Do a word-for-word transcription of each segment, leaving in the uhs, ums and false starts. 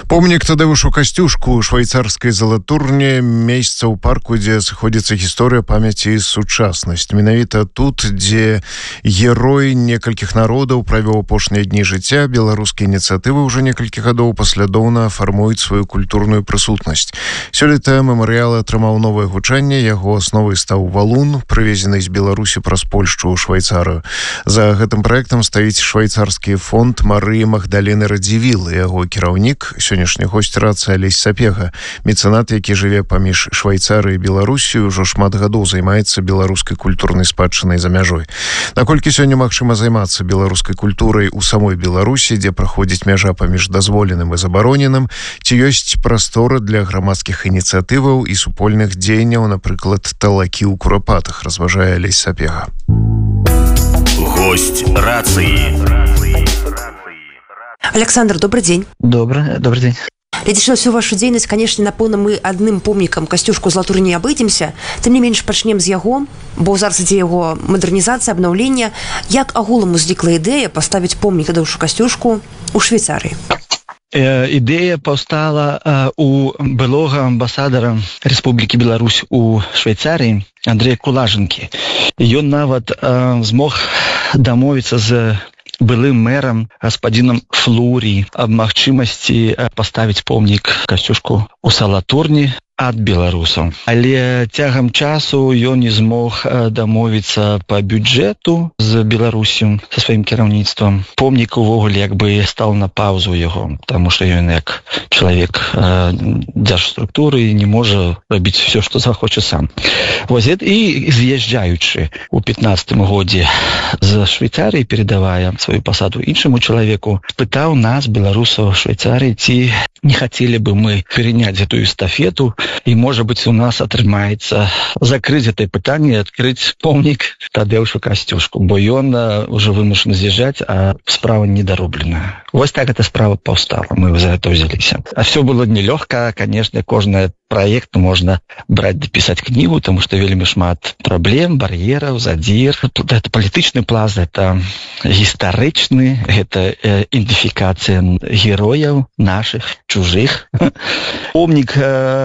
Помнік Тадеушу Касцюшку ў швайцарскай залатурні, месца ў парку, дзе сыходзіцца гісторыя памяці і сучаснасць. Менавіта тут, дзе герой некалькіх народаў правёў апошнія дні жыцця, беларускія ініцыятывы ўжо некалькі гадоў паслядоўна фармуюць сваю культурную прысутнасць. Сёлета мемарыял атрымаў новае гучанне, яго асновай стаў валун, прывезены з Беларусі праз Польшчу ў Швайцарыю. За гэтым праектам стаіць швайцарскі фонд Марыі Магдалены Радзівілы, яго кіраўнік, сённяшні госць рацыя Алесь Сапега, мецэнат, які жыве паміж Швайцарыяй і Беларусію, ўжо шмат гадоў займаецца беларускай культурнай спадчынай за мяжой. Наколькі сёння магчыма займацца беларускай культурай у самой Беларусі, дзе праходзіць мяжа паміж дазволеным і забароненым, ці ёсць прастора для грамадскіх ініцыятываў і супольных дзеянняў, напрыклад, талакі ў курапатах, разважае Алесь Сапега. Гость рации. Александр, добрый день. Добрый, добрый день. Глядзячы на всю вашу дзейнасць, конечно, напэўна, мы адным помнікам Касцюшку Залатурні не абыдземся. Тым не менш, пачнем з яго, бо зараз ідзе яго мадэрнізацыя, абнаўленне. Як агулам узнікла ідэя паставіць помнік Тадеушу Касцюшку ў Швейцарыі? Ідэя паўстала у былога амбасадара Рэспублікі Беларусь у Швейцарыі Андрэя Кулажанкі. Ён нават змог дамовіцца з былым мэрам гаспадзінам Флурі аб магчымасці паставіць помнік Касцюшку у Залатурні ад беларусаў. Але цягам часу ён не змог дамовіцца па бюджэту з Беларусю са сваім кіраўніцтвам. Помнік увогуле як бы стаў на паўзу яго, таму што ён як чалавек дзяржструктуры не можа рабіць все, што захоча сам. Вось і з'язджаючы у пятнаццатым годзе з Швейцарыі, перадавая сваю пасаду іншаму чалавеку, пытаў нас, беларусаў Швейцарыі, ці не хацелі бы мы переняць гэтую эстафету, і, можа быць, у нас атрымаецца закрыць гэтае пытанне і адкрыць помнік Тадеушу Касцюшку, бо ён ўжо вымушаны з'язджаць, а справа недаробленая. Вось так эта справа паўстала, мы за гэта ўзяліся. А все было нелёгка, конечно, кожны проект можна браць, дапісаць кнігу, тому што вельмі шмат праблем, бар'ераў, задзір. Это палітычны пласт, это гістарычны, гэта ідэнтыфікацыя герояў наших, чужых. Помнік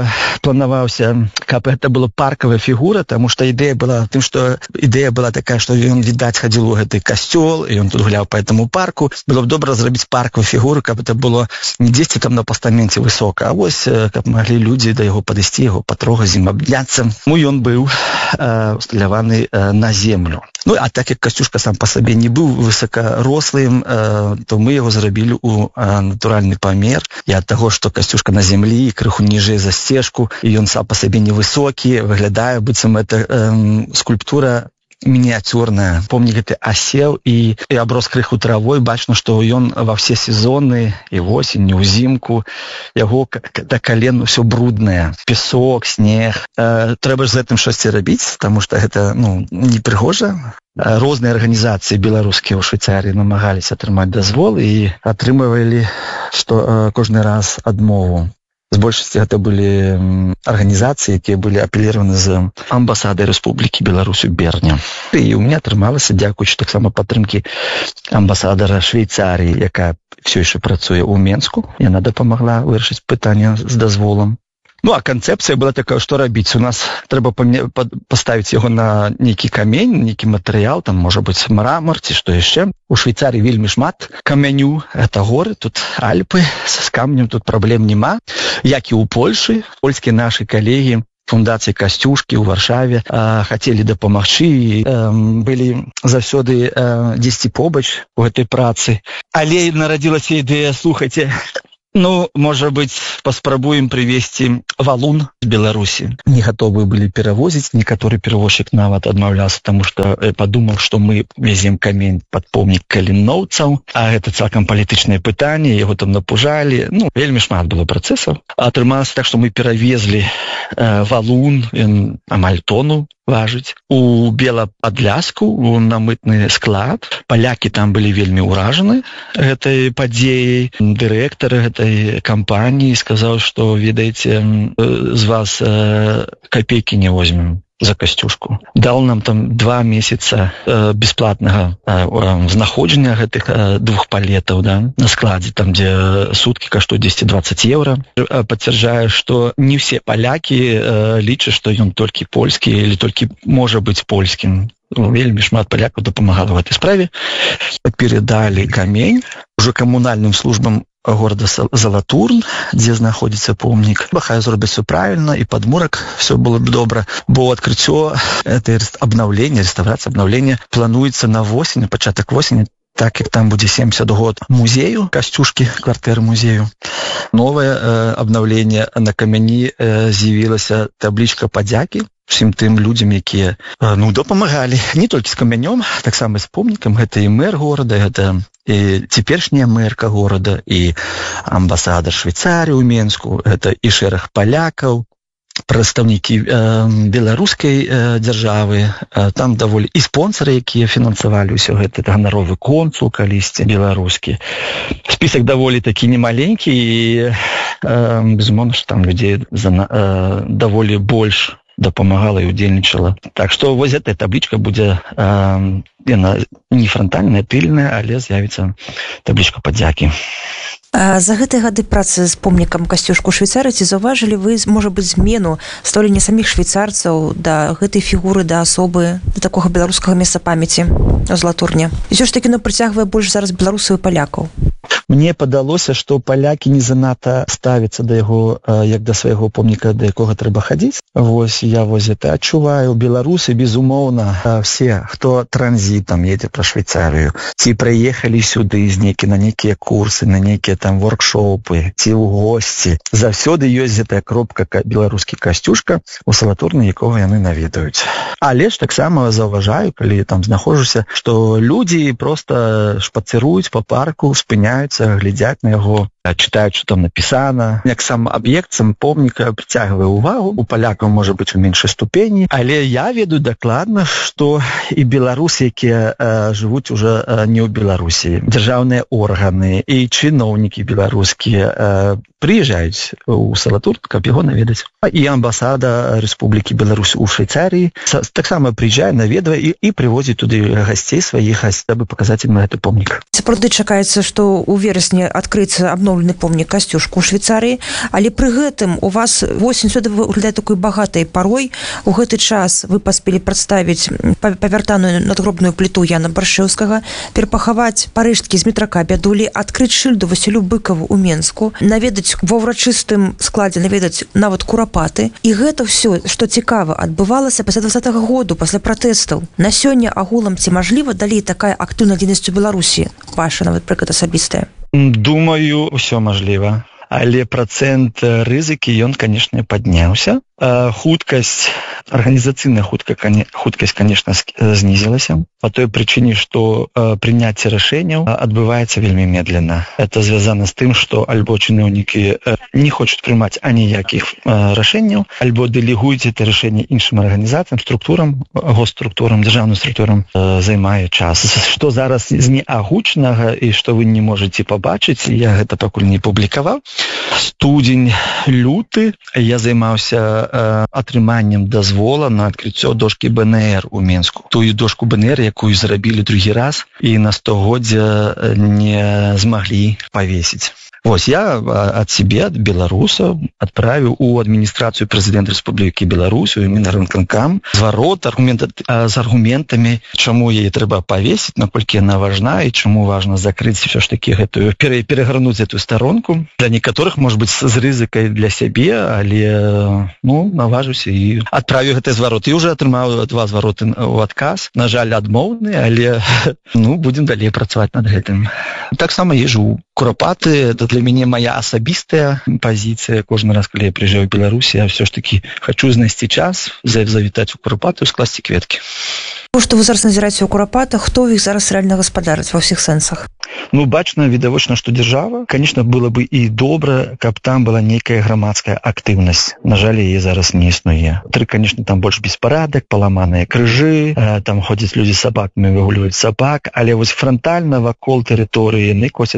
планаваўся, каб это была паркавая фігура, таму што ідэя была тым, што ідэя была такая, што ён, відаць, хадзіў у гэты касцёл, і ён тут гуляў па этому парку. Было б добра зрабіць паркавую фігуру, каб это было не дзесьці там на пастаменце высока, а вось каб маглі людзі да яго падысці, яго патрогаць, ім абняцца. Ну, ён быў усталяваны на землю. Ну, а так як Касцюшка сам па сабе не быў высокарослым, то мы яго зрабілі ў натуральны памер. І ад таго, што Касцюшка на землі, крыху ніжэй за сцежку, і ён сам па сабе невысокі, выглядае, быццам это скульптура мініяцюрная. Помнік гэты асеў і, і аброс крыху травой. Бачна, што ён ва ўсе сезоны, і восень, і ўзімку, яго да кален ўсё бруднае. Песок, снег. Э, трэба ж з гэтым штосьці рабіць, таму што гэта, ну, непрыгожа. Розныя арганізацыі беларускія ў Швейцарыі намагаліся атрымаць дазвол і атрымывалі што, э, кожны раз адмову. З большасці гэта былі арганізацыі, якія былі апеліраваны з амбасадай Рэспублікі Беларусь у Берне. І ў мяне атрымалася, дзякуючы таксама падтрымкі амбасадара Швейцарыі, якая все яшчэ працуе ў Менску. Яна дапамагла вырашыць пытанне з дазволам. Ну, а канцэпцыя была такая, што рабіць. У нас трэба паставіць яго на нейкі камень, нейкі матэрыял, там, можа быць, мрамор, ці што яшчэ. У Швейцарыі вельмі шмат камяню. Это горы, тут Альпы, з камнем тут праблем няма. Як і ў Польшы. Польскія нашы калегі фундацыі Касцюшкі ў Варшаве э, хацелі дапамагчы і э, былі заўсёды э, дзесьці побач у гэтай працы. Але нарадзілася ідэя, слухайце, ну, можа быць, паспрабуем прывезці валун з Беларусі. Не гатовы былі перавозіць, некаторы перавозчык нават адмаўляўся, таму што падумаў, што мы везем камень пад помнік каліноўцаў, а гэта цалкам палітычнае пытанне, яго там напужалі. Ну, вельмі шмат было працэсаў. Атрымалася так, што мы перавезлі э, валун, ён амаль тону важыць, у Белападляску, у намытны склад. Палякі там былі вельмі ўражаны гэтай падзеяй. Дырэктар гэтай кампаніі сказаў, што, ведаеце, з вас э, капейкі не возьмем. за касцюшку. Дал нам там два месяца э, бесплатного э, э, знаходжання гэтых э, двух палетаў, да, на складзе, там, дзе суткі каштуюць дзесяць двадцать евро. Э, Пацвярджае, што не все палякі э, лічаць, што ён толькі польскі или толькі можа быць польскім. Вельмі шмат палякаў дапамагала в этой справе. Передалі камень уже камунальным службам города Залатурн, дзе знаходзіцца помнік. Хай зробяць все правильно, і падмурак все было б добра, бо адкрыццё этой обновления, реставрация обновления плануецца на восень, пачатак восені, так як там будзе семьдесят год музею, касцюшкі, квартиры музею. Новое э, обновление на камяні э, з'явілася таблічка падзякі всім тым людзям, якія э, ну, дапамагалі не толькі з камянём, таксама з помнікам. Гэта і мэр горада, гэта і цяперашняя мэрка горада, і амбасадар Швейцарыі ў Менску, гэта і шэраг палякаў, прадстаўнікі э, беларускай э, дзяржавы, э, там даволі і спонсары, якія фінансавалі ўсё гэта, ганаровы консул калісьці беларускі. Спісак даволі такі немаленькі, і э, безумоўна, што там людзей э, даволі больш дапамагала і удзельнічала. Так што вось эта таблічка будзе э, яна не франтальная, тыльная, але з'явіцца таблічка падзякі. А за гэтыя гады працы з помнікам касцюшку Швейцарыі ці заўважылі вы, можа быць, змену стаўлення саміх швейцарцаў да гэтай фігуры, да асобы, да такога беларускага месца памяці ў Залатурне? І ўсё ж такі, ну, прыцягвае больш зараз беларусаў і палякаў. Мне падалося, што палякі не занадта ставяцца да яго, як да свайго помніка, да якога трэба хадзіць. Вось я вось это адчуваю. Беларусы, безумоўна, все, хто транзітам едзе пра Швейцарыю, ці прыехалі сюды з нейкі на нейкія курсы, на нейкія там воркшопы, ці ў госці, заўсёды ёсць гэтая кропка беларускі касцюшка у Залатурні, якога яны наведаюць. Але ж таксама заўважаю, калі там знаходжуся, што людзі проста шпацыруюць па парку, спыняюцца, глядзяць на яго, читаюць, што там напісана. Як сам аб'ект, сам помнік прыцягвае ўвагу. У палякаў можа быць у меншай ступені, але я ведаю дакладна, што і беларусы, якія э, жывуць уже э, не ў Беларусі, дзяржаўныя органы і чыноўнікі беларускія э, прыязджаюць у Залатурн, каб яго наведаць. І амбасада Рэспублікі Беларусь у Швейцарыі таксама прыязджае, наведвае і, і прывозіць туды гасцей сваіх, каб паказаць ім гэты помнік. Сапраўды чакаецца, што ў верасні адкрыецца абноўлены помнік касцюшку ў Швейцарыі, але пры гэтым у вас восень сюды выглядае такой багатай парой. У гэты час вы паспелі прадставіць павяртаную надгробную пліту Яна Баршэўскага, перапахаваць парэшткі з метрака Бядулі, адкрыць шыльду Васілю Быкаву ў Менску, наведаць ва ўрачыстым складзе, наведаць нават курапаты. І гэта ўсё, што цікава, адбывалася пасля двадцатага году, пасля пратэстаў. На сёння агулам ці мажліва далей такая актыўная дзейнасць у Беларусі? Ваша, нават прыклад асабістая. Думаю, ўсё мажліва. Але працэнт рызыкі, ён, канешне, падняўся. Хуткасць, арганізацыйная хуткасць, конечно, знізілася по той причине, что прыняцце рашэнняў адбываецца вельмі медленно. Это звязано с тым, что альбо чыноўнікі не хочуць прымаць аніякіх рашэнняў, альбо дэлегуюць это рашэнне іншым арганізацыям, структурам, госструктурам, дзяржаўным структурам, займае час. Што зараз з неагучнага і што вы не можете пабачыць, я гэта пакуль не публікаваў. Студзень, люты я займаўся атрыманнем дазвола на адкрыццё дошкі бэ эн эр у Менску. Тую дошку бэ эн эр, якую зрабілі другі раз і на стагоддзя не змаглі павесіць. Вось я ад сябе, ад беларусаў, адправіў у адміністрацыю прэзідэнта Рэспублікі Беларусь, у Мінрынканкам, зварот аргумент, з аргументамі, чаму яе трэба павесіць, наколькі яна важна і чаму важна закрыць все ж таки гэтую, перагарнуць эту старонку. Для некаторых, может быть, з рызыкай для сябе, але ну, наважуся і адправіў гэты зварот. І уже атрымаў два звароты ў адказ. На жаль, адмоўны, але ну, будем далей працаваць над гэтым. Таксама езжу курапаты, это для мяне моя асабістая пазіцыя. Кожны раз, калі я прыязджаю ў Беларусь, я все ж таки хочу знайсці час, завітаць у курапаты, скласці кветкі. То, што вы зараз назіраеце ў курапатах, хто іх зараз рэальна гаспадарыць ва ўсіх сэнсах? Ну, бачна, відавочна, што дзяржава. Конечно, было бы і добра, каб там была нейкая грамадская актыўнасць. На жаль, яе зараз не існуе. Тры, конечно, там больш беспарадак, паламаныя крыжы, там ходзяць людзі з сабакамі, выгульваюць сабак, але вось франтальна вакол тэрыторыі яны косяць траву,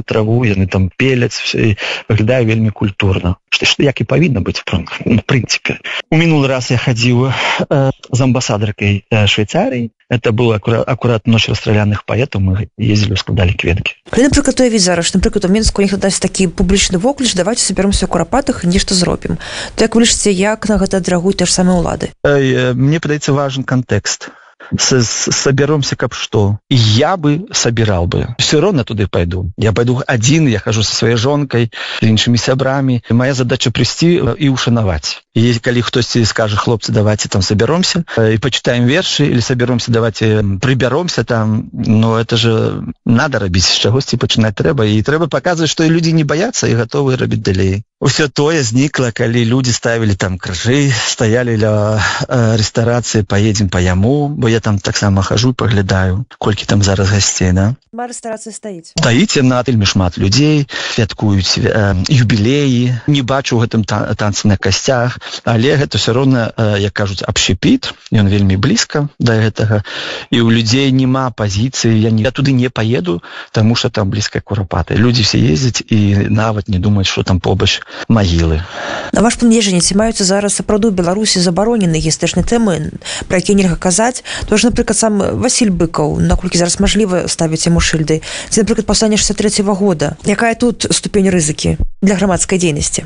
яны там пеляць, все, выглядае вельмі культурна. Што, што як і павінна быць, в прынцыпе. У мінулы раз я хадзіў э, з амбасадаркай э, Швейцарыі. Это было аккурат, аккурат ночь расстрелянных поэтов, мы ездили, складали кветки. Але, наприклад, той від зараз, наприклад, у Мінску ніхто дасть такий публічний вокліч, давайте соберемся у Курапатах і нешта зробім. То як ви лічыце, як на гэта адрэагуюць те ж самыя ўлады? Э, мне падаецца важен контекст. С, с, соберемся как что. И я бы собирал бы. Все равно туда пойду. Я пойду один, я хожу со своей жонкой, с іншими сябрами. Моя задача прийти и ушановать. И коли кто-то скажет, хлопцы, давайте там соберемся и почитаем верши, или соберемся, давайте приберемся там, но это же надо робить, с чагосьці починать треба. И треба показывать, что и люди не боятся и готовы робить далее. Все тое зникло, коли люди ставили там крыжи, стояли для э, ресторации, поедем по яму, бо я там так само хожу, поглядаю, колькі там зараз гостей, да? Ма ресторация стоит. Стоит на вельмі шмат людей, святкуюць э, юбілеі, не бачу в гэтым та, танцы на костях, але гэта все равно, э, як кажуць, общепит, ён вельмі близко до гэтага, и у людей нема позиции, я, не, я туды не поеду, потому что там близко Курапаты. Люди все ездят и нават не думают, что там побач магілы. На ваш паглядзенне, ці маюцца зараз сапраўды ў Беларусі забаронены гістычныя тэмы, пра якія нельга казаць? Тож, напрыклад, сам Васіль Быкаў, наколькі зараз мажліва ставіць яму шыльды? Ці, напрыклад, паўстання шэсцьдзесят трэцяга года? Якая тут ступень рызыкі для грамадскай дзейнасці?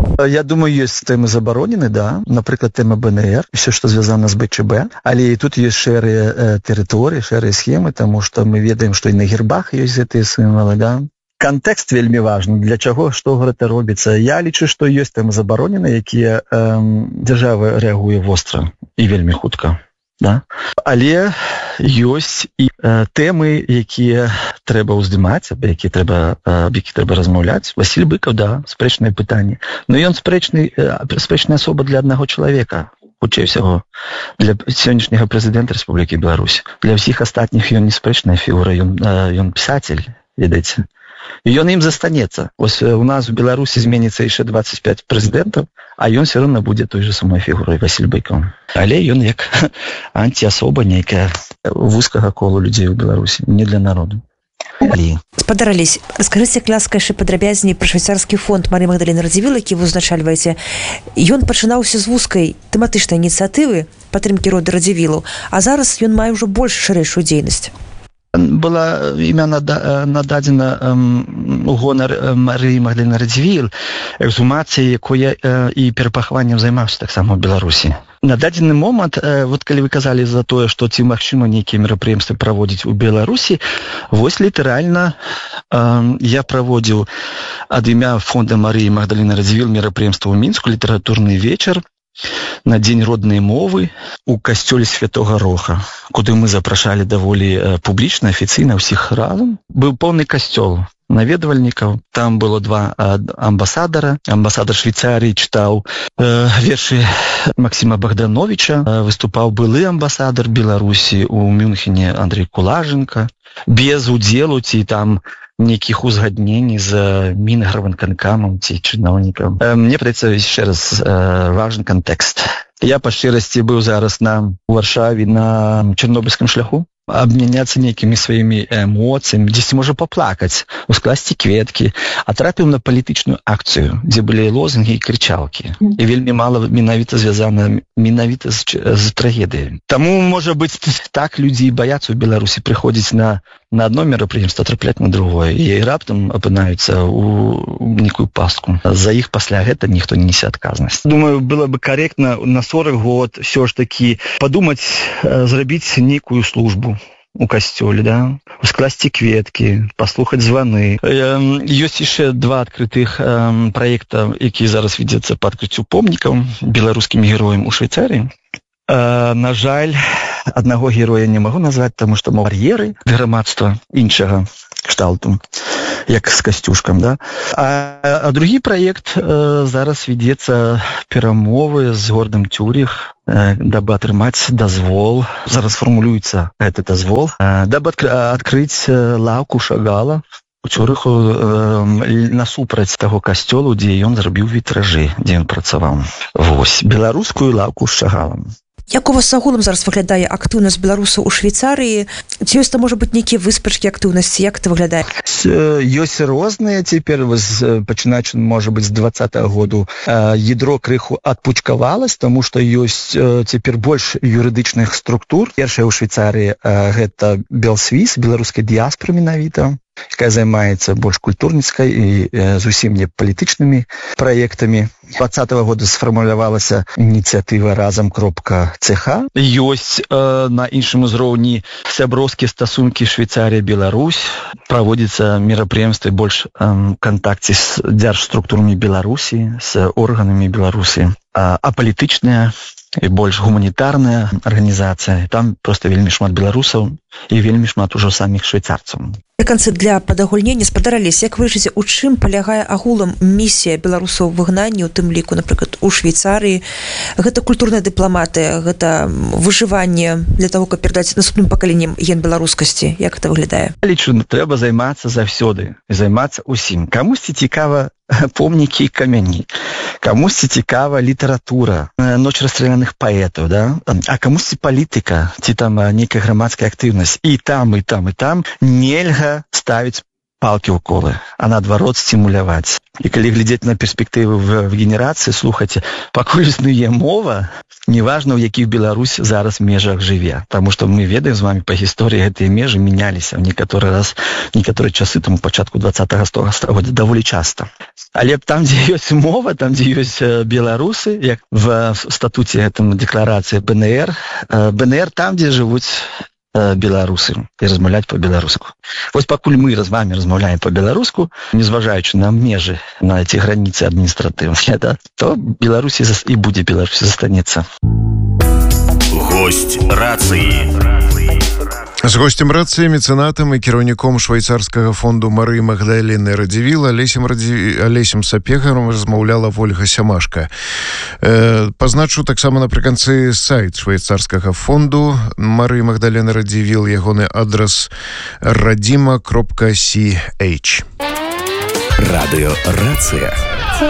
Я думаю, есть темы забаронены, да. Например, тема БНР, все, что связано с БЧБ. Але и тут есть шэрыя э, территории, шэрыя схемы, потому что мы ведаем, что и на гербах есть гэтыя символы, да. Контекст вельмі важны, для чаго, што гэта робіцца. Я лічу, што ёсць тэмы забаронены, якія э, дзяржава рэагуе востра і вельмі хутка. Да? Але ёсць і э, тэмы, якія трэба ўздымаць, аб якія трэба, э, аб якіх трэба размаўляць. Васіль Быкаў, да, спрэчнае пытанне. Но ён спрэчны, э, спрэчная асоба для аднаго чалавека, хутчэй усяго, для сённяшняга прэзідэнта Рэспублікі Беларусь. Для ўсіх астатніх ён не спрэчная фігура, ён, э, ён пісатель, ведаеце. І ён ім застанецца. Ось у нас у Беларусі зменіцца яшчэ двадцать пять прэзідэнтаў, а ён все равно будзе той же самой фігурой, Васіль Быкаў. Але ён як антиасоба нейкая вузкага кола людзей у Беларусі, не для народу. Спадар Алесь, раскажыце, як ласка, яшчэ падрабязней пра швейцарскі фонд Марыі Магдаліны Радзівіл, які вы узначальваеце. Ён пачынаўся з вузкай тэматычнай ініцыятывы падтрымкі роду Радзівілу, а зараз ён мае ўжо больш шырэйшую дзейнасць. Была імя нададзена эм, у гонар Марыі Магдаліны Радзівіл, эксгумацыяй, якой і перапахаваннем займаўся таксама ў Беларусі. На дадзены момант, э, вот калі вы казалі за тое, што ці магчыма нейкія мерапрыемствы праводзіць у Беларусі, вось літаральна э, я праводзіў ад імя фонда Марыі Магдаліны Радзівіл мерапрыемства ў Мінску, літаратурны вечар на дзень роднай мовы у касцёле Святога Роха, куды мы запрашалі даволі публічна, афіцыйна ўсіх разам. Быў поўны касцёл наведвальнікаў. Там было два амбасадара. Амбасадар Швейцарыі чытаў э, вершы Максіма Богдановича. Э, выступаў былы амбасадар Беларусі у Мюнхене Андрей Кулаженко. Без удзелу ці там нейкіх узгаднений з Мінагравыканкамам ці чыноўнікам. Э, мне падаецца яшчэ раз э, важны кантэкст. Я па шчырасці быў зараз на у Варшаве на Чарнобыльскім шляху, абмяняцца нейкімі сваімі эмоцыямі, дзесьці можа паплакаць, ускласці кветкі, а трапіў на палітычную акцыю, дзе былі лозунгі і крычалкі. І вельмі мала менавіта звязана менавіта з, з трагедыяй. Таму, можа быць, так людзі баяцца ў Беларусі прыходзіць на, на одно мерапрыемства, трапляць на другое, і раптам апынаюцца ў нейкую пастку. За іх пасля гэта ніхто не несе адказнасць. Думаю, было бы корректно на сорок год все ж таки подумаць, зрабіць нейкую службу у касцёле, да, ускласці кветкі, паслухаць званы. Ёсць яшчэ два адкрытых э, праекта, якія зараз ведзецца па адкрыццю помнікаў беларускім героям у Швейцарыі. Э, на жаль, аднаго героя не магу назваць, таму што мо бар'еры грамадства іншага кшталту, як з касцюшкам, да. А, а другі праект э, зараз ведзецца перамовы з городам Цюріх, э, дабы атрымаць дазвол. Зараз фармулюецца гэты дазвол, э, дабы адкрыць э, лаўку Шагала у Цюрыху э, насупраць таго касцёлу, дзе ён зрабіў вітражы, дзе ён працаваў. Вось, беларускую лаўку з Шагалам. Як у вас агулам зараз выглядае актыўнасць беларусаў у Швейцарыі? Ці ёсць там, можа быць, нейкія выспачкі актыўнасці? Як это выглядае? Ёсць розныя цяпер, пачынаючы, можа быць, з двадцатага году. Ядро крыху адпучкавалась, таму што ёсць цяпер больш юрыдычных структур. Першая ў Швейцарыі гэта Белсвіс, беларускай дыяспоры менавіта, якая займаецца больш культурніцкай і зусім не палітычнымі праектамі. двадцатага года сфармулявалася ініцыятыва разам кропка цх. Ёсць э, на іншым узроўні сяброўскія стасункі Швейцарія-Беларусь. Праводзіцца мерапрыемствы больш э, кантакце з дзяржструктурамі Беларусі, з органамі Беларусі. А, а палітычная і больш гуманітарная арганізацыя. Там проста вельмі шмат беларусаў і вельмі шмат ужо саміх швейцарцаў. На канцы для падагульнення спадараліся, як вы лічыце, у чым палягае агулам місія беларусаў у выгнанні, у тым ліку, напрыклад, у Швейцарыі? Гэта культурная дыпламатыя, гэта выжыванне для того, каб перадаць наступным пакаленням ген беларускасці. Як гэта выглядае? Лічу, трэба займацца заўсёды, займацца усім. Камусьці цікава помнікі і камяні, камусьці цікава літаратура, ноч расстраляных паэтаў, да? А камусьці палітыка, ці там нейкая грамадская актыўнасць. І там, і там, і там нельга ставіць палкі ў колы, а наадварот стимуляваць. І калі глядзець на перспектывы в, в генерацыі, слухайце, пакуль існуе мова, неважна, ў якіх Беларусь зараз межах жыве. Таму што мы ведаем з вами па гісторыі, гэтыя межы мяняліся ў некаторы раз, некаторыя часы, там у пачатку двадцатага стагоддзя, даволі часта. Але там, дзе ёсць мова, там, дзе ёсць беларусы, як в статуце гэтым декларацыі бэ эн ер, бэ эн ер там, дзе жывуць беларусы і размаўляць па-беларуску. Вось пакуль мы з вами размаўляем па-беларуску, незважаючы на межы, на эти границы адміністратыўныя, да, то Беларусі і будзе Беларусі застанецца. Госць рацыі. З госцем рацыі, мецэнатам і кіраўніком швейцарскага фонду Марыі Магдалены Радзівіл Алесем, Радзі... Алесем Сапегаром размаўляла Вольга Сямашка. Э, пазначу таксама напрыканцы сайт швейцарскага фонду Марыі Магдалены Радзівіл, ягоны адрас радзіма кропка сі эйч. Радыё Рацыя.